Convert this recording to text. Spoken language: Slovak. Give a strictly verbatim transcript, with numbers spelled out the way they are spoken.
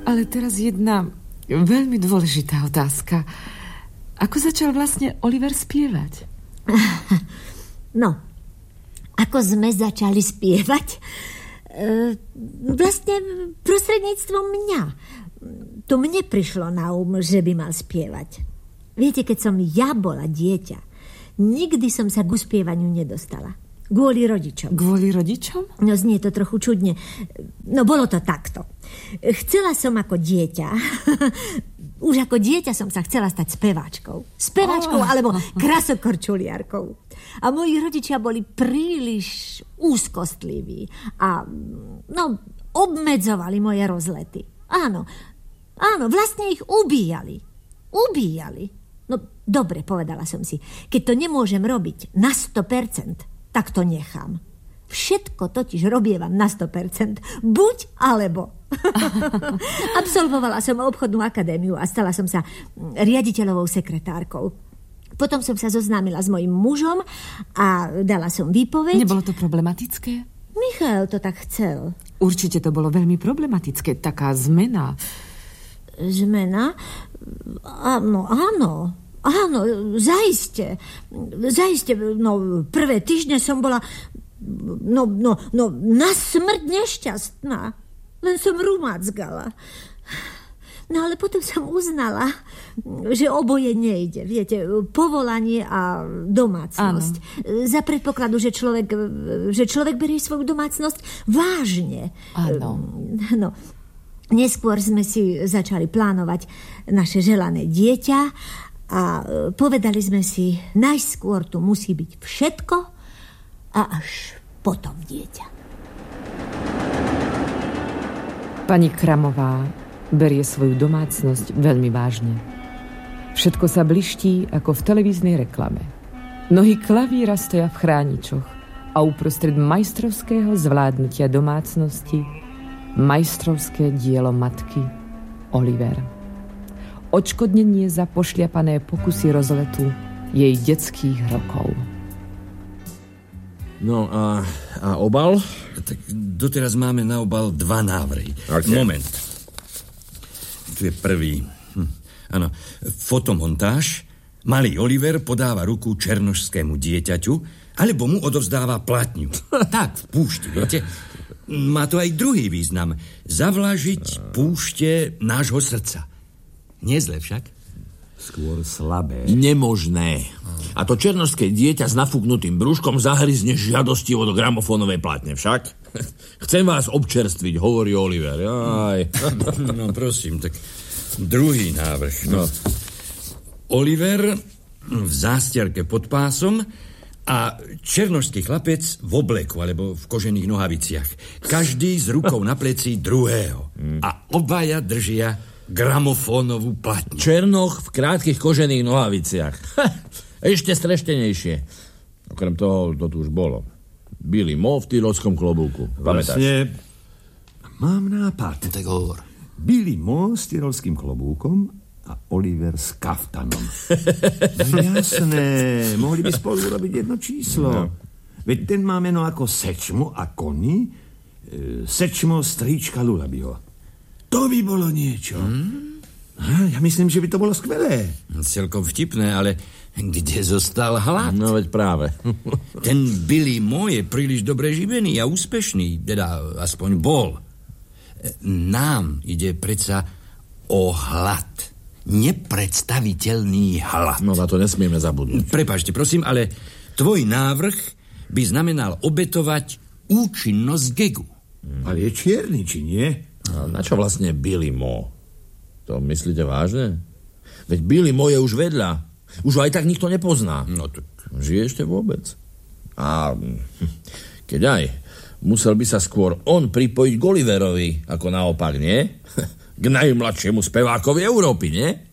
Ale teraz jedna veľmi dôležitá otázka. Ako začal vlastne Oliver spievať? No, ako sme začali spievať? E, vlastne prostredníctvom mňa. To mne prišlo na um, že by mal spievať. Viete, keď som ja bola dieťa, nikdy som sa k uspievaniu nedostala. Kvôli rodičom. Kvôli rodičom? No, znie to trochu čudne. No, bolo to takto. Chcela som ako dieťa... Už ako dieťa som sa chcela stať speváčkou. Speváčkou oh. alebo krasokorčuliarkou. A moji rodičia boli príliš úzkostliví a no, obmedzovali moje rozlety. Áno, áno, vlastne ich ubíjali. Ubíjali. No, dobre, povedala som si. Keď to nemôžem robiť na sto percent, tak to nechám. Všetko totiž robievam na sto percent. Buď alebo. Absolvovala som obchodnú akadémiu a stala som sa riaditeľovou sekretárkou. Potom som sa zoznámila s mojím mužom a dala som výpoveď. Nebolo to problematické? Michael to tak chcel. Určite to bolo veľmi problematické, taká zmena. Zmena? Áno, áno. Áno, zaiste. Zaiste, no prvé týždne som bola no, no, no na smrť nešťastná. Len som rumacgala. No ale potom som uznala, že oboje nejde. Viete, povolanie a domácnosť. Áno. Za predpokladu, že človek, že človek berie svoju domácnosť vážne. Áno. No, neskôr sme si začali plánovať naše želané dieťa a povedali sme si, najskôr tu musí byť všetko a až potom dieťa. Pani Kramová berie svoju domácnosť veľmi vážne. Všetko sa bliští ako v televíznej reklame. Nohy klavíra stoja v chráničoch a uprostred majstrovského zvládnutia domácnosti majstrovské dielo matky Oliver. Odškodnenie za pošliapané pokusy rozletu jej detských rokov. No a, a obal? Tak doteraz máme na obal dva návrhy. Okay. Moment. Tu je prvý. Hm. Áno, fotomontáž. Malý Oliver podáva ruku černošskému dieťaťu, alebo mu odovzdáva platňu. Tak, v púšti, viete? Má to aj druhý význam. Zavlažiť púšte nášho srdca. Nie zle však? Skôr slabé. Nemožné. A to černošské dieťa s nafúknutým brúškom zahryzne žiadostivo do gramofónovej platne však. Chcem vás občerstviť, hovorí Oliver. Aj. No prosím, tak druhý návrh. No. Oliver v zástiarke pod pásom a černošský chlapec v obleku alebo v kožených nohaviciach. Každý s rukou na pleci druhého. A obaja držia gramofónovú platňu. Černoch v krátkych kožených nohaviciach. Ešte streštenejšie. Okrem toho, to tu už bolo. Billy Mo v tyrolskom klobúku. Pamätáš? Vlastne, mám nápad. Tak hovor. Billy Mo s tyrolským klobúkom a Oliver s kaftanom. No jasné, mohli by spolu urobiť jedno číslo. No. Veď ten má meno ako Sečmo a Conny. E, Sečmo stríčka Lulabyho. To by bolo niečo. Hmm? Ja myslím, že by to bolo skvelé. Celkom vtipné, ale kde zostal hlad? No veď práve. Ten Billy Mo je príliš dobre živený a úspešný, teda aspoň bol. Nám ide predsa o hlad. Nepredstaviteľný hlad. No na to nesmieme zabudnúť. Prepáčte, prosím, ale tvoj návrh by znamenal obetovať účinnosť gegu. Hmm. Ale je čierny, či nie? A na čo vlastne Billy Mo? To myslíte vážne? Veď Billy Mo je už vedľa. Už ho aj tak nikto nepozná. No tak... Žije ešte vôbec? A keď aj, musel by sa skôr on pripojiť k Oliverovi, ako naopak, nie? K najmladšiemu spevákovi Európy, nie?